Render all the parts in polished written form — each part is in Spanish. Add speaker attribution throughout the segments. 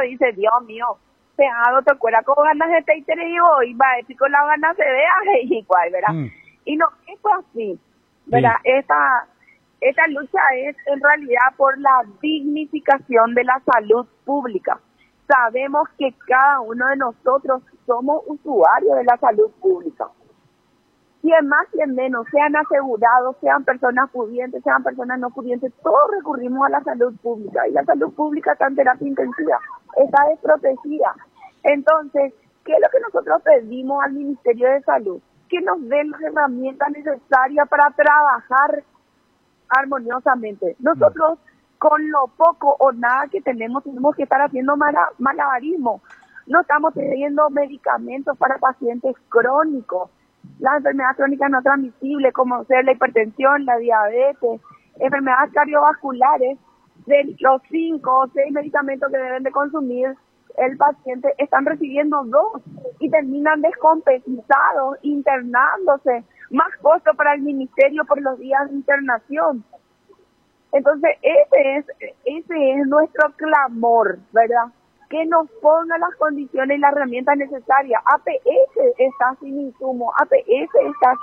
Speaker 1: dice, Dios mío, pegado te cuela con ganas de te y hoy va a con las ganas de ver igual, ¿verdad? Y no, esto así, ¿verdad? Sí. Esta lucha es en realidad por la dignificación de la salud pública. Sabemos que cada uno de nosotros somos usuarios de la salud pública. Quien más, quien menos, sean asegurados, sean personas pudientes, sean personas no pudientes, todos recurrimos a la salud pública. Y la salud pública está en terapia intensiva, está desprotegida. Entonces, ¿qué es lo que nosotros pedimos al Ministerio de Salud? Que nos den las herramientas necesarias para trabajar armoniosamente. Nosotros, con lo poco o nada que tenemos que estar haciendo malabarismo. No estamos teniendo medicamentos para pacientes crónicos. Las enfermedades crónicas no transmisibles, como ser la hipertensión, la diabetes, enfermedades cardiovasculares, de los 5 o 6 medicamentos que deben de consumir el paciente, están recibiendo 2 y terminan descompensados, internándose, más costo para el ministerio por los días de internación. Entonces, ese es nuestro clamor, ¿verdad? Que nos ponga las condiciones y las herramientas necesarias. APS está sin insumos, APS está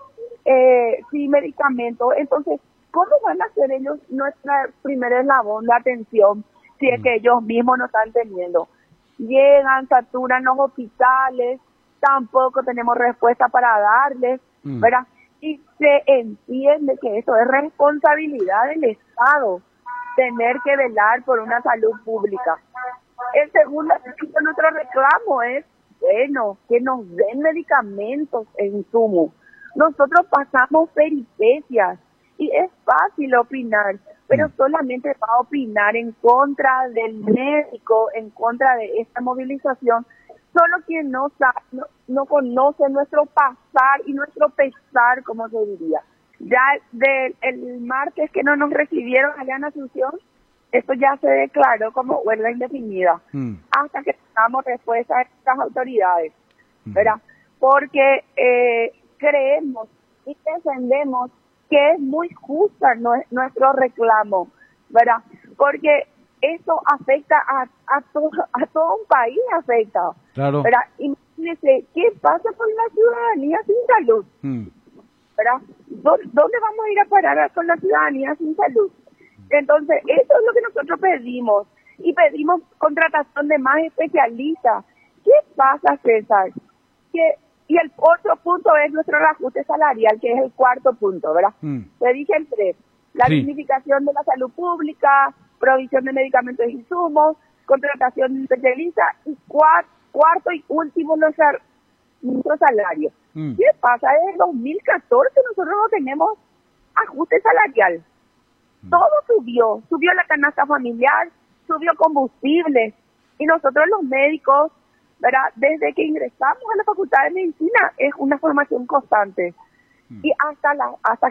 Speaker 1: sin medicamentos. Entonces, ¿cómo van a ser ellos nuestra primera eslabón de atención si es que ellos mismos no están teniendo? Llegan, saturan los hospitales, tampoco tenemos respuesta para darles, ¿verdad? Y se entiende que eso es responsabilidad del Estado, tener que velar por una salud pública. El segundo aspecto de nuestro reclamo es, bueno, que nos den medicamentos e insumos. Nosotros pasamos peripecias y es fácil opinar, pero solamente va a opinar en contra del médico, en contra de esta movilización. Solo quien no conoce nuestro pasar y nuestro pesar, como se diría. Ya el martes que no nos recibieron allá en Asunción, esto ya se declaró como huelga indefinida, hasta que tengamos respuesta de estas autoridades, ¿verdad? Porque creemos y defendemos que es muy justa nuestro reclamo, ¿verdad? Porque eso afecta a todo un país, afecta. Claro. ¿Verdad? Imagínense, ¿qué pasa con la ciudadanía sin salud? ¿Verdad? ¿Dónde vamos a ir a parar con la ciudadanía sin salud? Entonces, eso es lo que nosotros pedimos. Y pedimos contratación de más especialistas. ¿Qué pasa, César? Y el otro punto es nuestro reajuste salarial, que es el cuarto punto, ¿verdad? Te dije el 3. La dignificación de la salud pública, provisión de medicamentos e insumos, contratación de especialistas y cuarto y último nuestro salario. ¿Qué pasa? Desde 2014 nosotros no tenemos ajuste salarial. Todo subió la canasta familiar, subió combustible y nosotros los médicos, ¿verdad? Desde que ingresamos a la Facultad de Medicina es una formación constante y hasta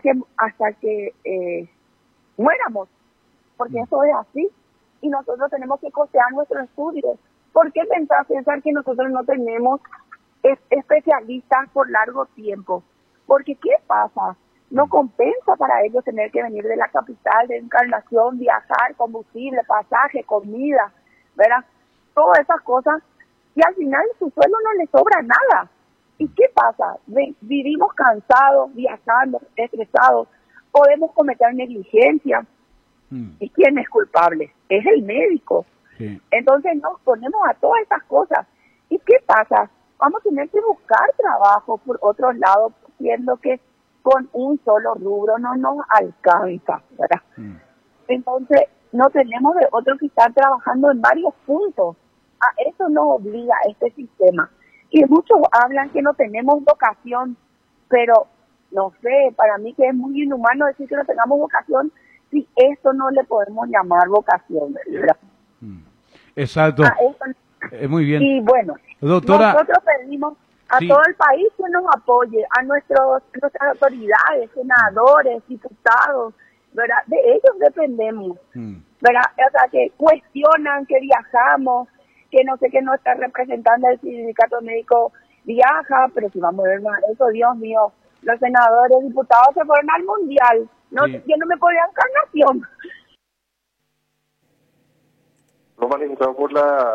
Speaker 1: que muéramos, porque eso es así y nosotros tenemos que costear nuestros estudios. ¿Por qué pensar que nosotros no tenemos especialistas por largo tiempo? Porque ¿qué pasa? No compensa para ellos tener que venir de la capital, de Encarnación, viajar, combustible, pasaje, comida, ¿verdad? Todas esas cosas y al final su sueldo no les sobra nada. ¿Y qué pasa? Vivimos cansados, viajando, estresados, podemos cometer negligencia. ¿Y quién es culpable? Es el médico. Sí. Entonces nos ponemos a todas esas cosas. ¿Y qué pasa? Vamos a tener que buscar trabajo por otro lado, siendo que con un solo rubro no nos alcanza, ¿verdad? Entonces no tenemos de otro que estar trabajando en varios puntos. A eso nos obliga este sistema. Y muchos hablan que no tenemos vocación, pero no sé, para mí que es muy inhumano decir que no tengamos vocación si esto no le podemos llamar vocación, ¿verdad?
Speaker 2: Exacto. Muy bien.
Speaker 1: Y bueno,
Speaker 2: doctora,
Speaker 1: nosotros pedimos a todo el país que nos apoye, a nuestras autoridades, senadores, diputados, ¿verdad? De ellos dependemos, ¿verdad? O sea, que cuestionan que viajamos, que no sé, que nuestra representante del sindicato médico viaja, pero si vamos a ver más eso, Dios mío, los senadores, diputados se fueron al mundial, yo no me podía Encarnación.
Speaker 3: Lo manifestado por la